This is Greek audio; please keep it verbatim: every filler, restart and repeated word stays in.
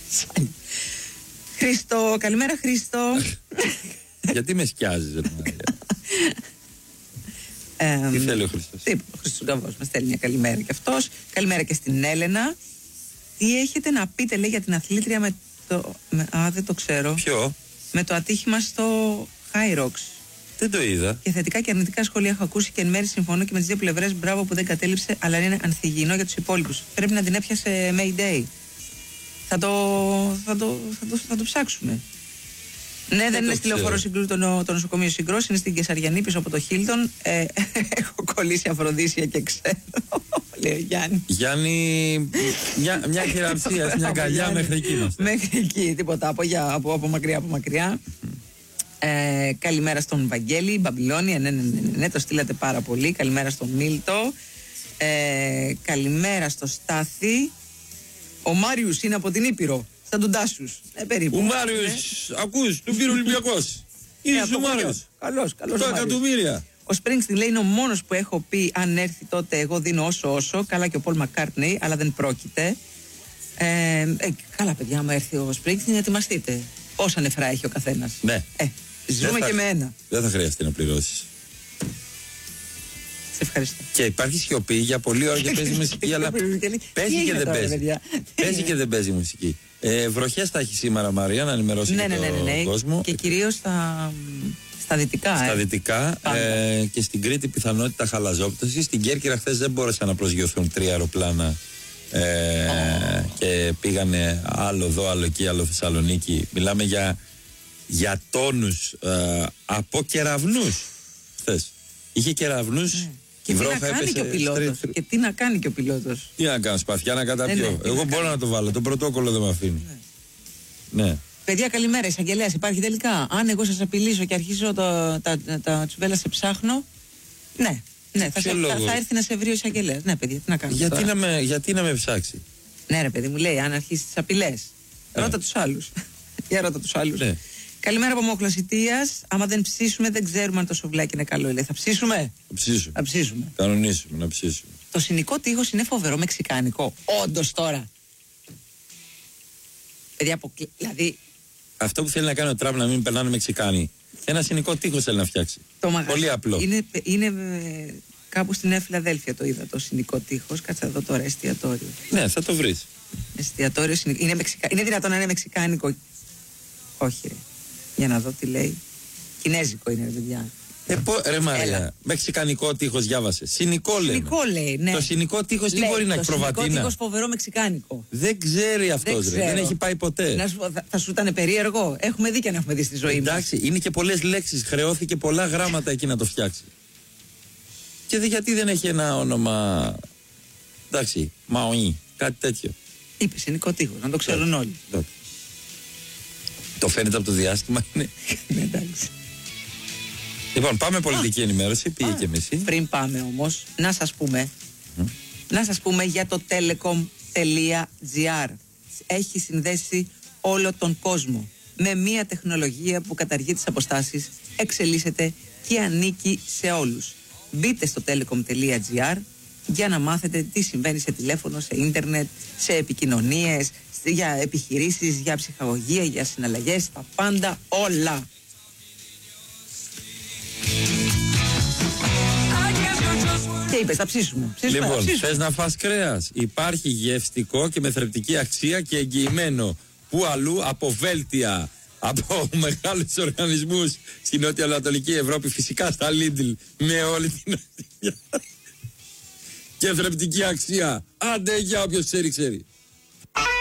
Χρήστο, καλημέρα Χρήστο. Γιατί με σκιάζεις, ρε Μαρία? Ε, Τι θέλει ο Χρήστος? Τι, ο Χρήστος Γκαβός μας στέλνει μια καλημέρα και αυτός. Καλημέρα και στην Έλενα. Τι έχετε να πείτε, λέει, για την αθλήτρια με το... Με, α, δεν το ξέρω. Ποιο? Με το ατύχημα στο High Rocks. Δεν το είδα. Και θετικά και αρνητικά σχόλια έχω ακούσει και εν μέρει συμφωνώ και με τις δύο πλευρές. Μπράβο που δεν κατέληψε, αλλά είναι ανθυγιεινό για τους υπόλοιπους. Πρέπει να την έπιασε Mayday. Θα το, θα το, θα το, θα το ψάξουμε. Ναι, δεν, δεν είναι στη Λεωφόρο Συγκρού το, το νοσοκομείο Συγκρός, είναι στην Κεσαριανή πίσω από το Χίλτον. Ε, έχω κολλήσει Αφροδίσια και ξέρω. Λέει ο Γιάννη. Γιάννη, μια, μια χειραψία, μια αγκαλιά μέχρι εκεί. Μέχρι εκεί, τίποτα από, για, από, από μακριά, από μακριά. Ε, καλημέρα στον Βαγγέλη, Μπαμπυλώνια, ναι, ναι, ναι, ναι, ναι, το στείλατε πάρα πολύ. Καλημέρα στον Μίλτο. Ε, καλημέρα στο Στάθη. Ο Μάριους είναι από την Ήπειρο. Σαν τον Τάσους. Ε, περίπου. Ο Μάριος, ε. ακούς, του πήρε ο Ολυμπιακός. Είναι ο Μάριος. Καλός, καλός. Το εκατομμύρια. Ο Springsteen λέει είναι ο μόνος που έχω πει αν έρθει τότε εγώ δίνω όσο όσο. Καλά και ο Πολ Μακκάρτνεϊ, αλλά δεν πρόκειται. Ε, ε, καλά παιδιά, άμα έρθει ο Springsteen ετοιμαστείτε. Όσα νεφρά έχει ο καθένας. Ναι. Ε, ζούμε θα, και με ένα. Δεν θα χρειαστεί να πληρώσεις. Σε ευχαριστώ. Και υπάρχει σιωπή για πολλή ώρα και παίζει μουσική, αλλά παίζει και δεν παίζει. Παίζει και δεν παίζει μουσική. Ε, βροχές θα έχει σήμερα, Μαρία, να ενημερώσει ναι, και ναι, ναι, ναι, ναι. τον κόσμο. Και κυρίως στα, στα δυτικά. Στα ε. δυτικά ε, και στην Κρήτη πιθανότητα χαλαζόπτωση. Στην Κέρκυρα χθες δεν μπόρεσαν να προσγειωθούν τρία αεροπλάνα ε, oh. και πήγανε άλλο εδώ, άλλο εκεί, άλλο Θεσσαλονίκη. Μιλάμε για, για τόνους ε, από κεραυνούς χθες. Είχε κεραυνούς. Mm. Και τι, να κάνει και, ο πιλότος. και τι να κάνει και ο πιλότος. Τι να κάνω, σπαθιά να καταπιώ. Ναι, ναι, Εγώ μπορώ να, να το βάλω. Το πρωτόκολλο δεν με αφήνει. Ναι. ναι. Παιδιά, καλημέρα. Εισαγγελέας υπάρχει τελικά? Αν εγώ σας απειλήσω και αρχίσω το, τα, τα, τα τσουβέλα σε ψάχνω. Ναι, ναι θα, σε, θα, θα έρθει να σε βρει ο εισαγγελέας. Ναι, παιδιά, τι να κάνω. Γιατί να, με, γιατί να με ψάξει? Ναι, ρε παιδί μου, λέει, αν αρχίσει τις απειλές. Ναι. Ρώτα τους άλλους. Για ρώτα τους άλλους. Ναι. Καλημέρα από Μοκλωσιτίας. Άμα δεν ψήσουμε, δεν ξέρουμε αν το σουβλάκι είναι καλό. Λέει, θα ψήσουμε. Θα ψήσουμε. Θα ψήσουμε. Κανονίσουμε, να ψήσουμε. Το συνικό τείχος είναι φοβερό μεξικάνικο. Όντως τώρα. Παιδιά, αποκλει... δηλαδή. Αυτό που θέλει να κάνει ο Τραμπ, να μην περνάνε Μεξικάνοι. Ένα συνικό τείχος θέλει να φτιάξει. Το μαγαζί. Πολύ απλό. Είναι, είναι κάπου στην Νέα Φιλαδέλφια το είδα το συνικό τείχος. Κάτσε εδώ τώρα, εστιατόριο. Ναι, θα το βρεις. Εστιατόριο συνικό. Είναι, μεξικα... είναι δυνατόν να είναι μεξικάνικο? Όχι, ρε. Για να δω τι λέει. Κινέζικο είναι, παιδιά. Ε, πω, ρε Μαρία, μεξικανικό τείχος διάβασε. Συνικό λέει. Συνικό λέει, ναι. Το συνικό τείχος τι μπορεί να έχει, προβατίνα? Το συνικό τείχος φοβερό μεξικάνικο. Δεν ξέρει αυτός, δεν, δεν έχει πάει ποτέ. Να σου, θα, θα σου ήταν περίεργο. Έχουμε δει και αν έχουμε δει στη ζωή μας. Εντάξει, είναι και πολλές λέξεις. Χρεώθηκε πολλά γράμματα εκεί να το φτιάξει. Και δε, γιατί δεν έχει ένα όνομα. Εντάξει, Μαοή, κάτι τέτοιο. Είπε συνικό τείχος, να το ξέρουν όλοι. Εντάξει. Το φαίνεται από το διάστημα, είναι. Εντάξει. Λοιπόν, πάμε πολιτική ενημέρωση. Πήγε και μισή. Πριν πάμε όμως, να σας πούμε, mm. να σας πούμε για το telecom.gr. Έχει συνδέσει όλο τον κόσμο με μια τεχνολογία που καταργεί τις αποστάσεις, εξελίσσεται και ανήκει σε όλους. Μπείτε στο telecom.gr για να μάθετε τι συμβαίνει σε τηλέφωνο, σε ίντερνετ, σε επικοινωνίες, για επιχειρήσεις, για ψυχαγωγία, για συναλλαγές, τα πάντα όλα. Και είπες, θα ψήσουμε. ψήσουμε λοιπόν, ψήσουμε. θες να φας κρέας? Υπάρχει γευστικό και με θρεπτική αξία και εγγυημένο. Πού αλλού? Από Βέλτια. Από μεγάλους οργανισμούς στην νότια-ανατολική Ευρώπη. Φυσικά στα Lidl. Με όλη την αστυνομία. Και θρεπτική αξία. Άντε για όποιος ξέρει, ξέρει.